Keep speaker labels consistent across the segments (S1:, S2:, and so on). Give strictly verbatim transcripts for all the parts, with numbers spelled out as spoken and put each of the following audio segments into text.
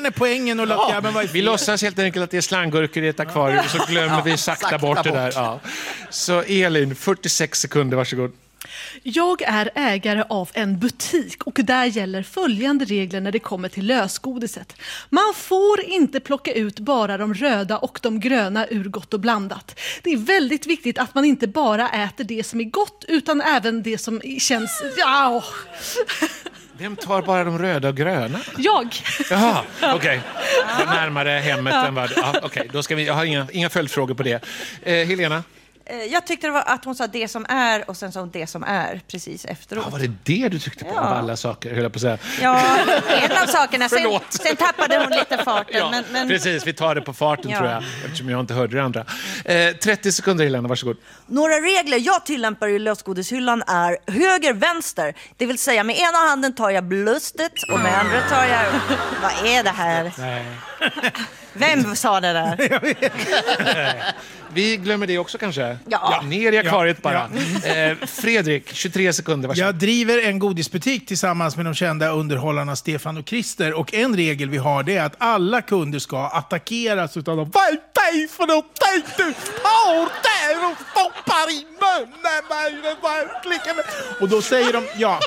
S1: är poängen och låt grabben vara i
S2: Vi
S1: fred.
S2: låtsas helt enkelt att det är slanggurkor i ett akvarium så glömmer
S3: Ja,
S2: vi sakta,
S3: sakta
S2: bort det
S3: bort.
S2: där. Ja. Så Elin, fyrtiosex sekunder, varsågod.
S4: Jag är ägare av en butik och där gäller följande regler när det kommer till lösgodiset. Man får inte plocka ut bara de röda och de gröna ur Gott och blandat. Det är väldigt viktigt att man inte bara äter det som är gott utan även det som känns... Ja.
S2: Vem tar bara de röda och gröna?
S4: Jag.
S2: Jaha, okej. Okay. Närmare hemmet än vad... Ja, okej, okay. Då ska vi... Jag har inga, inga följdfrågor på det. Eh, Helena?
S5: Jag tyckte det var att hon sa det som är och sen sa hon det som är precis efteråt.
S2: Ja, var det det du tyckte på
S5: Ja.
S2: av alla saker, höll jag på att säga.
S5: Ja, en av sakerna. Sen,
S2: Förlåt.
S5: sen tappade hon lite farten.
S2: Ja,
S5: men, men...
S2: precis. Vi tar det på farten,
S5: Ja.
S2: tror jag. Eftersom jag inte hörde det andra. Eh, trettio sekunder, Helena. Varsågod.
S5: Några regler jag tillämpar i lösgodishyllan är höger, vänster. Det vill säga med ena handen tar jag blustet och med andra tar jag... Vad är det här?
S2: Nej.
S5: Vem sa det där?
S2: Vi glömmer det också kanske.
S5: Ja.
S2: Ner i akvariet
S1: Ja.
S2: bara. Eh, Fredrik, tjugotre sekunder. Varsågod.
S1: Jag driver en godisbutik tillsammans med de kända underhållarna Stefan och Christer. Och en regel vi har det är att alla kunder ska attackeras utav dem. Vad är det för någonting du har där och stoppar i munnen? Vad är det verkligen? Och då säger de ja.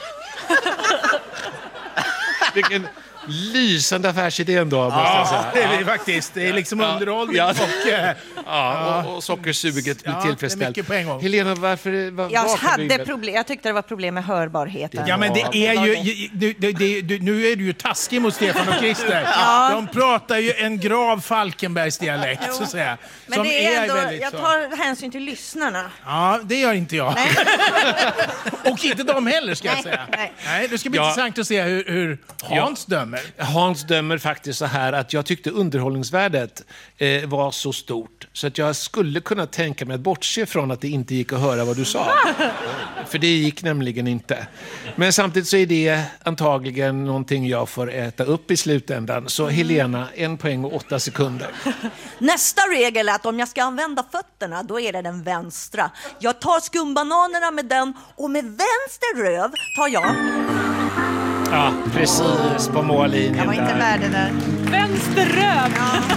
S2: Vilken lysande affärsidé ändå, måste jag säga.
S1: Det är det faktiskt. Det är liksom
S2: Ja.
S1: underhållning
S2: Ja.
S1: och... eh,
S2: Ja, och, och sockersuget blir
S1: Ja, det är
S2: tillfredsställt.
S1: mycket på en gång.
S2: Helena, varför... Var,
S5: Jag
S2: varför
S5: hade
S2: du-
S5: problem. Jag tyckte det var problem med hörbarheten.
S1: Ja, men det är ju... Du, du, du, du, nu är du ju taskig mot Stefan och Christer. De pratar ju en grav Falkenbergsdialekt, så att säga.
S5: Men
S1: som
S5: det är ändå,
S1: väldigt
S5: jag
S1: så-
S5: tar hänsyn till lyssnarna.
S1: Ja, det gör inte jag. Och inte de heller, ska jag
S5: Nej,
S1: säga.
S5: nej.
S1: Nej, det ska bli
S2: Ja.
S1: intressant att se hur, hur Hans dömer.
S2: Hans dömer faktiskt så här att jag tyckte underhållningsvärdet eh, var så stort så att jag skulle kunna tänka mig att bortse från att det inte gick att höra vad du sa. För det gick nämligen inte. Men samtidigt så är det antagligen någonting jag får äta upp i slutändan. Så Helena, en poäng och åtta sekunder.
S5: Nästa regel är att om jag ska använda fötterna, då är det den vänstra. Jag tar skumbananerna med den och med vänster röv tar jag...
S2: Ja, precis på mållinjen
S5: Jag var inte
S2: där.
S5: värd det där.
S4: Vänsterröv.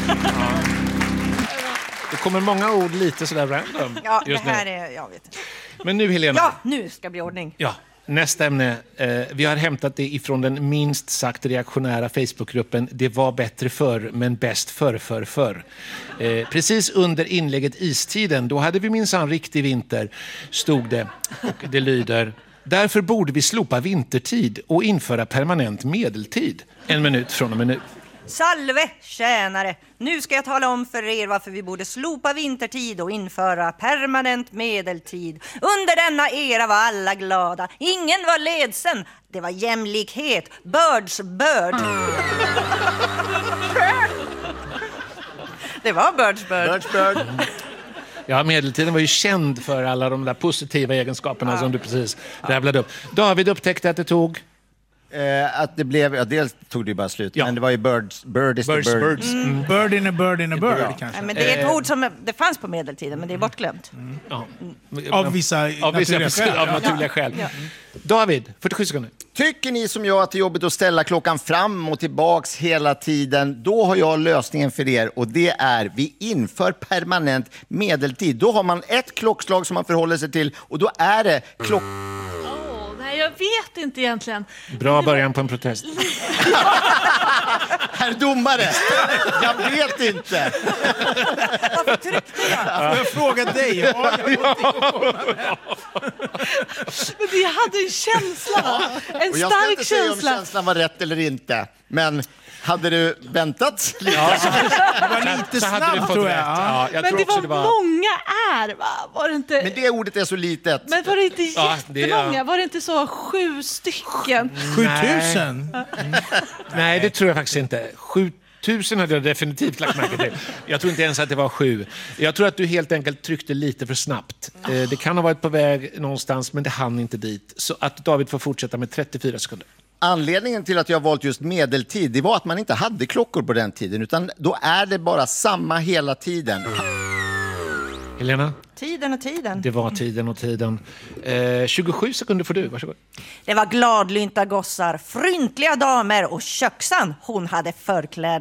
S2: Det kommer många ord lite sådär random
S5: Ja, det
S2: just
S5: här
S2: nu.
S5: är... Jag vet inte.
S2: Men nu Helena.
S5: Ja, nu ska det bli ordning.
S2: Ja, nästa ämne. Eh, vi har hämtat det ifrån den minst sagt reaktionära Facebookgruppen Det var bättre förr, men bäst förr, förr, förr. Eh, precis under inlägget Istiden, då hade vi minsann riktig vinter, stod det. Och det lyder: därför borde vi slopa vintertid och införa permanent medeltid. En minut från och med nu.
S5: Salve, tjänare! Nu ska jag tala om för er varför vi borde slopa vintertid och införa permanent medeltid. Under denna era var alla glada. Ingen var ledsen. Det var jämlikhet. Birds bird. Det var birds bird.
S3: Birds bird.
S2: Ja, medeltiden var ju känd för alla de där positiva egenskaperna som du precis rabblade upp. David upptäckte att det tog...
S3: Eh, att det blev, ja, dels tog det ju bara slut,
S2: Ja.
S3: men det var ju birds, bird is
S2: Birds,
S3: the bird.
S2: birds.
S1: Mm. Bird in a bird in a bird,
S3: Ja.
S1: kanske.
S5: Nej, men det är ett ord som det fanns på medeltiden, men det är bortglömt.
S2: Ja.
S1: Av vissa
S2: Av vissa
S1: naturliga
S2: precis,
S1: skäl.
S2: av
S1: Ja.
S2: naturliga skäl. David, fyrtiosju sekunder.
S3: Tycker ni som jag att det är jobbigt att ställa klockan fram och tillbaks hela tiden, då har jag lösningen för er, och det är vi inför permanent medeltid. Då har man ett klockslag som man förhåller sig till, och då är det klock...
S4: Åh, nej, jag vet inte egentligen.
S2: Bra början på en protest.
S3: Herr domare, jag vet inte.
S5: Varför tryckte jag?
S1: Får jag fråga dig? Ja, jag
S4: Men jag hade en känsla. En
S3: Och jag ska
S4: stark
S3: inte säga om
S4: känsla.
S3: känslan var rätt eller inte, men hade du väntat lite?
S1: det var lite
S2: Så hade du
S1: snabbt,
S2: fått
S1: tror
S2: rätt.
S1: jag.
S2: Ja, jag
S4: Men
S2: tror
S4: det
S2: också
S4: var,
S2: det var...
S4: många är, va? Var det inte...
S3: Men det ordet är så litet.
S4: Men var det inte
S2: Ja, det-
S4: jättemånga?
S2: ja.
S4: Var det inte så sju stycken?
S1: sjutusen?
S2: Nej, det tror jag faktiskt inte. sjutusen hade jag definitivt lagt märke till. Jag tror inte ens att det var sju. Jag tror att du helt enkelt tryckte lite för snabbt. Eh, Det kan ha varit på väg någonstans, men det hann inte dit. Så att David får fortsätta med trettiofyra sekunder.
S3: Anledningen till att jag valt just medeltid, det var att man inte hade klockor på den tiden, utan då är det bara samma hela tiden.
S2: Helena,
S5: Tiden och tiden.
S2: det var tiden och tiden. Eh, tjugosju sekunder får du, varsågod.
S5: Det var gladlynta gossar, fryntliga damer och köksan. Hon hade förkläde.